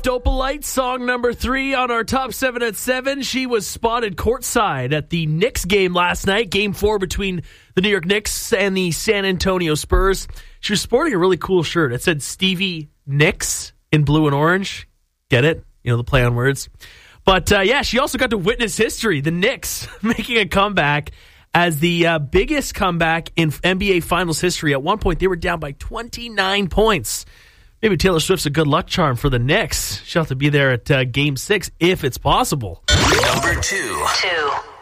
Dopalite, song number 3 on our top 7 at 7. She was spotted courtside at the Knicks game last night, game 4 between the New York Knicks and the San Antonio Spurs. She was sporting a really cool shirt. It said Stevie Nicks in blue and orange. Get it? You know, the play on words. But, she also got to witness history. The Knicks making a comeback as the biggest comeback in NBA Finals history. At one point, they were down by 29 points. Maybe Taylor Swift's a good luck charm for the Knicks. She'll have to be there at Game 6 if it's possible. Number 2.